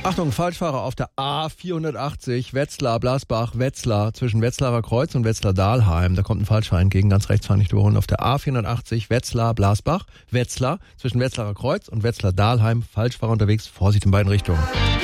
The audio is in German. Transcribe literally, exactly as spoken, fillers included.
Achtung, Falschfahrer auf der A vierhundertachtzig, Wetzlar, Blasbach, Wetzlar, zwischen Wetzlarer Kreuz und Wetzlar-Dahlheim. Da kommt ein Falschfahrer entgegen, ganz rechts fahren, nicht überholen. Auf der A vierhundertachtzig, Wetzlar, Blasbach, Wetzlar, zwischen Wetzlarer Kreuz und Wetzlar-Dahlheim. Falschfahrer unterwegs, Vorsicht in beiden Richtungen.